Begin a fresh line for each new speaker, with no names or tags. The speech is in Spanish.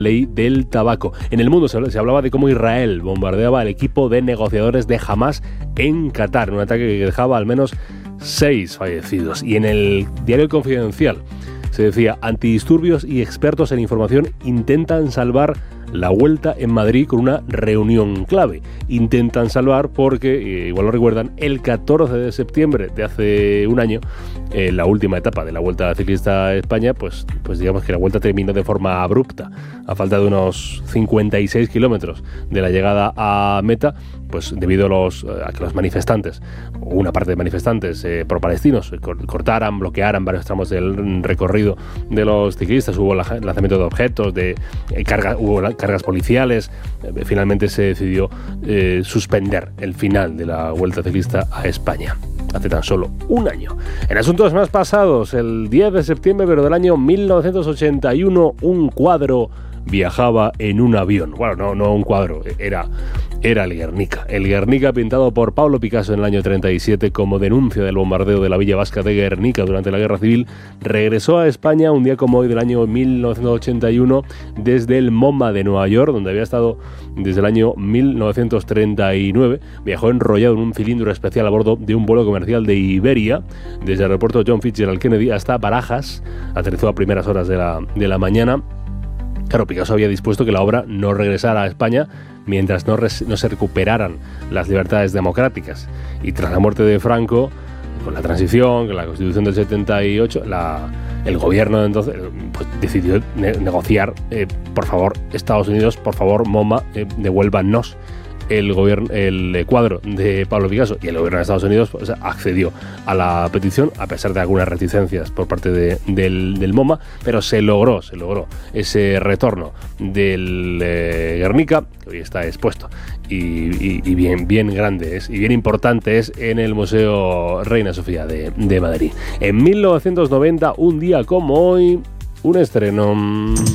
ley del tabaco. En el mundo se hablaba de cómo Israel bombardeaba al equipo de negociadores de Hamás en Qatar, un ataque que dejaba al menos 6 fallecidos. Y en el diario Confidencial se decía: antidisturbios y expertos en información intentan salvar la Vuelta en Madrid con una reunión clave. Intentan salvar porque, igual lo recuerdan, el 14 de septiembre de hace un año, la última etapa de la Vuelta Ciclista a España, pues digamos que la Vuelta terminó de forma abrupta. A falta de unos 56 kilómetros de la llegada a meta, pues debido a que los manifestantes, o una parte de manifestantes pro-palestinos, cortaran, bloquearan varios tramos del recorrido de los ciclistas, hubo lanzamiento de objetos, hubo cargas policiales. Finalmente se decidió suspender el final de la Vuelta Ciclista a España hace tan solo un año. En asuntos más pasados, el 10 de septiembre pero del año 1981, un cuadro viajaba en un avión. Bueno, no un cuadro, era el Guernica. El Guernica, pintado por Pablo Picasso en el año 37 como denuncia del bombardeo de la villa vasca de Guernica durante la Guerra Civil, regresó a España un día como hoy del año 1981 desde el MoMA de Nueva York, donde había estado desde el año 1939. Viajó enrollado en un cilindro especial a bordo de un vuelo comercial de Iberia, desde el aeropuerto John Fitzgerald Kennedy hasta Barajas. Aterrizó a primeras horas de la mañana. Claro, Picasso había dispuesto que la obra no regresara a España mientras no se recuperaran las libertades democráticas. Y tras la muerte de Franco, con la transición, con la Constitución del 78, el gobierno de entonces pues, decidió negociar, por favor, Estados Unidos, por favor, MoMA, devuélvanos el cuadro de Pablo Picasso. Y el gobierno de Estados Unidos pues, accedió a la petición, a pesar de algunas reticencias por parte del MoMA, pero se logró ese retorno del Guernica, que hoy está expuesto y bien grande es, y bien importante es, en el Museo Reina Sofía de Madrid. En 1990, un día como hoy, un estreno.